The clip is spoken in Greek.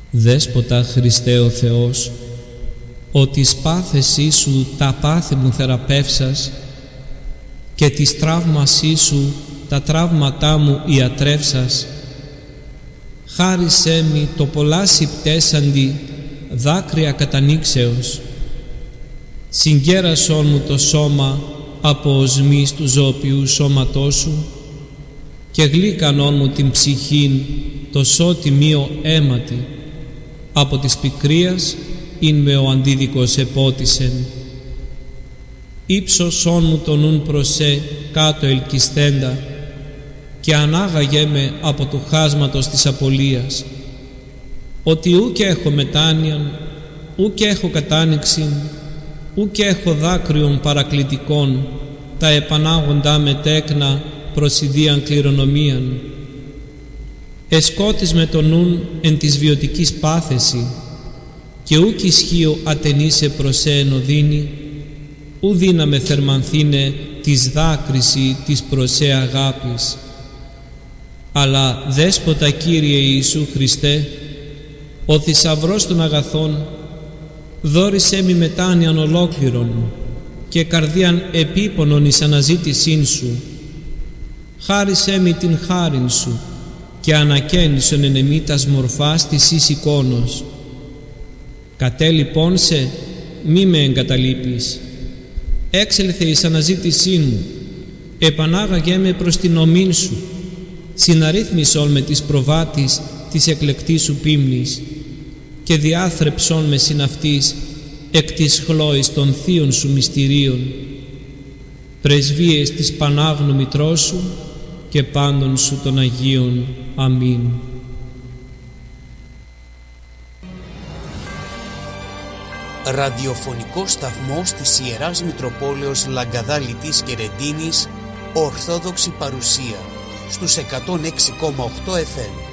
Δέσποτα Χριστέ ο Θεός, ότι σπάθεσή Σου τα πάθη μου θεραπεύσας και της τραύμασή Σου τα τραύματά μου ιατρεύσας, χάρισέ μη το πολλά συμπτέσαντι δάκρυα κατανοίξεως, συγκέρασόν μου το σώμα από οσμής του ζωοποιού σώματός Σου και γλύκανόν μου την ψυχήν το σώτιμιο αίματι, από της πικρίας ειν με ο αντίδικος επότισεν. Ήψωσόν μου το νουν προσέ κάτω ελκυστέντα και ανάγαγέ με από του χάσματος της απολίας, ότι ούκ έχω μετάνοιαν, ούκ έχω κατάνοιξην, ούκ έχω δάκρυον παρακλητικών, τα επανάγοντά με τέκνα προς ιδίαν κληρονομίαν. Εσκότης με το νουν εν της βιωτικής πάθεση, και ούκ ισχύω ατενίσε προς εν οδύνη, ου δύναμε θερμανθήνε της δάκρυση της προς αγάπης. Αλλά Δέσποτα Κύριε Ιησού Χριστέ, ο θησαυρός των αγαθών, δώρισέ μη μετάνοιαν ολόκληρον και καρδίαν επίπονον εις αναζήτησήν Σου. Χάρισέ μη την χάριν Σου και ανακαίνισον εν εμή τας μορφάς της εις εικόνος. Κατέ λοιπόν σε, μη με εγκαταλείπεις. Έξελθε εις αναζήτησήν μου, επανάγαγέ με προς την ομήν Σου, συναρρύθμισον με τις προβάτης της εκλεκτής Σου πίμνης και διάθρεψον με συναυτής εκ της χλώης των θείων Σου μυστηρίων, πρεσβείες της Πανάγνου Μητρός Σου και πάντων Σου των Αγίων. Αμήν. Ραδιοφωνικός σταθμός της Ιεράς Μητροπόλεως Λαγκαδάλητης και Ρεντίνης, Ορθόδοξη παρουσία στους 106,8 FM.